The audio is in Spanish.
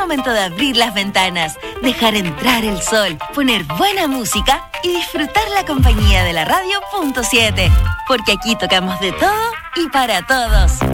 momento de abrir las ventanas, dejar entrar el sol, poner buena música y disfrutar la compañía de la radio .7. Porque aquí tocamos de todo y para todos.